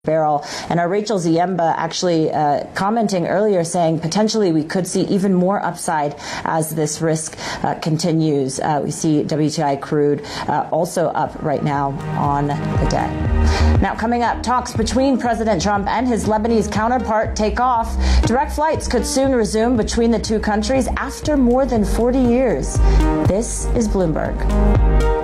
barrel. And our Rachel Ziemba actually commenting earlier saying potentially we could see even more upside as this risk continues. We see WTI crude also up right now on the day. Now coming up, talks between President Trump and his Lebanese counterpart take off. Direct flights could soon resume between the two countries after more than 40 years. This is Bloomberg.